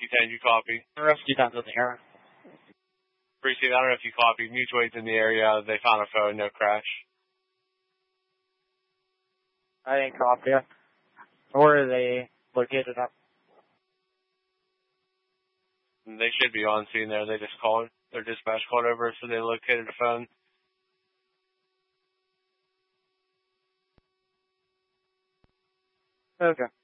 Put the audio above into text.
Rescue 10, you copy? Rescue 10's in the area. Appreciate it. I don't know if you copy. Mutual aid's in the area. They found a phone, no crash. I didn't copy it. Where are they located at? They should be on scene there. They just called. Their dispatch called over, so they located a phone. Okay.